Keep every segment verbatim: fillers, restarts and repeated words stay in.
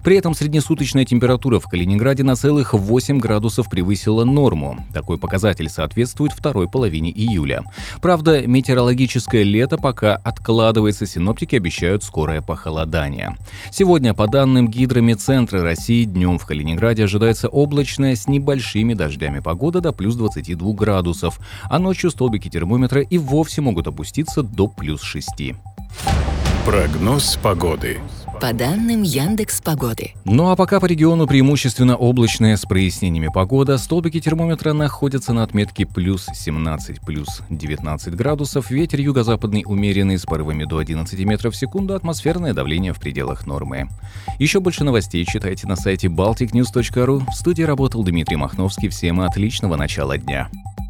При этом среднесуточная температура в Калининграде на целых восемь градусов превысила норму. Такой показатель соответствует второй половине июля. Правда, метеорологическое лето пока откладывается, синоптики обещают скорое похолодание. Сегодня, по данным Гидрометцентра России, днем в Калининграде ожидается облачная с небольшими дождями погода до плюс двадцати двух градусов, а ночью столбики термометра и вовсе могут опуститься до плюс шести. Прогноз погоды. По данным Яндекс.Погоды. Ну а пока по региону преимущественно облачная с прояснениями погода. Столбики термометра находятся на отметке плюс семнадцать, плюс девятнадцать градусов. Ветер юго-западный умеренный с порывами до одиннадцати метров в секунду. Атмосферное давление в пределах нормы. Еще больше новостей читайте на сайте балтик ньюс точка ру. В студии работал Дмитрий Махновский. Всем отличного начала дня.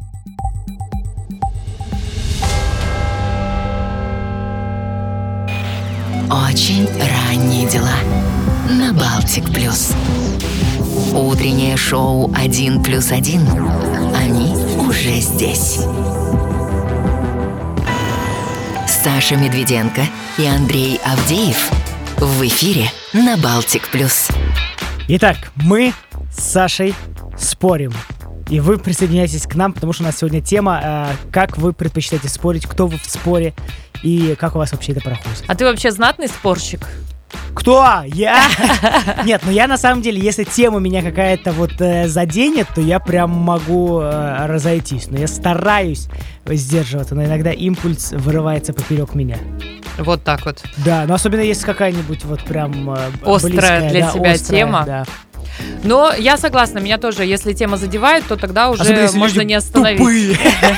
Очень ранние дела на Балтик Плюс. Утреннее шоу «Один плюс один». Они уже здесь. Саша Медведенко и Андрей Авдеев в эфире на Балтик Плюс. Итак, мы с Сашей спорим. И вы присоединяйтесь к нам, потому что у нас сегодня тема э, «Как вы предпочитаете спорить?», кто вы в споре и как у вас вообще это проходит. А ты вообще знатный спорщик? Кто? Я? Нет, ну я на самом деле, если тема меня какая-то вот э, заденет, то я прям могу э, разойтись. Но я стараюсь сдерживаться, но иногда импульс вырывается поперек меня. Вот так вот. Да, но особенно если какая-нибудь вот прям э, острая близкая, для да, тебя острая, тема. Да. Но я согласна, меня тоже, если тема задевает, то тогда уже особенно, если можно люди не остановить. Тупые.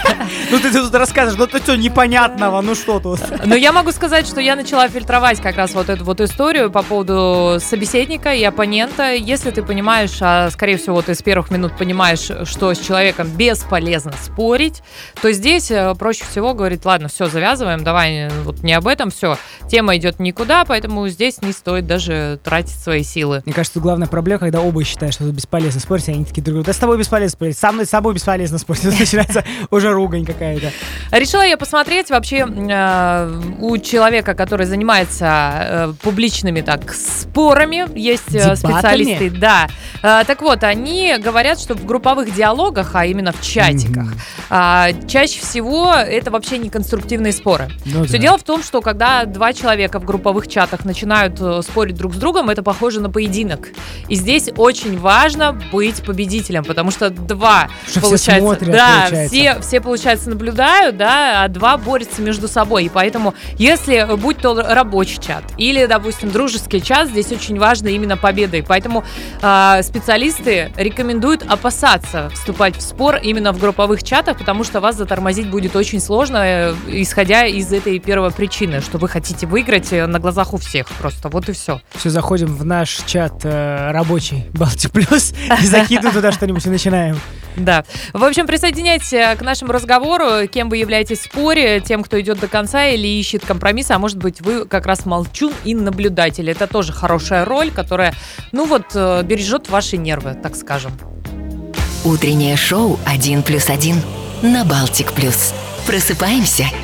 Ну ты тут рассказываешь, ну ты что, непонятного, ну что тут? Но я могу сказать, что я начала фильтровать как раз вот эту вот историю по поводу собеседника и оппонента. Если ты понимаешь, а скорее всего ты с первых минут понимаешь, что с человеком бесполезно спорить, то здесь проще всего говорить: ладно, все, завязываем, давай вот не об этом, все, тема идет никуда, поэтому здесь не стоит даже тратить свои силы. Мне кажется, главная проблема, когда оба считают, что это бесполезно спорить, они такие друг другу: да с тобой бесполезно спорить, со мной с собой бесполезно спорить. Начинается уже ругань какая-то. Решила я посмотреть вообще э, у человека, который занимается э, публичными так спорами, есть э, специалисты. Да. Э, так вот, они говорят, что в групповых диалогах, а именно в чатиках, mm-hmm. э, чаще всего это вообще не конструктивные споры. Ну, Все да. дело в том, что когда два человека в групповых чатах начинают э, спорить друг с другом, это похоже на поединок. И здесь очень важно быть победителем, потому что два, что получается, все смотрят, да, получается. все, все, получается, наблюдают, да, а два борются между собой. И поэтому, если будь то рабочий чат или, допустим, дружеский чат, здесь очень важно именно победа. И поэтому э, специалисты рекомендуют опасаться вступать в спор именно в групповых чатах, потому что вас затормозить будет очень сложно, э, исходя из этой первой причины, что вы хотите выиграть на глазах у всех. Просто вот и все. Все, заходим в наш чат э, рабочий Балтик Плюс и закидываем туда что-нибудь и начинаем. Да. В общем, присоединяйтесь к нашему разговору, кем вы являетесь в споре, тем, кто идет до конца или ищет компромисс, а может быть, вы как раз молчун и наблюдатель. Это тоже хорошая роль, которая, ну вот, бережет ваши нервы, так скажем. Утреннее шоу «Один плюс один» на Балтик Плюс. Просыпаемся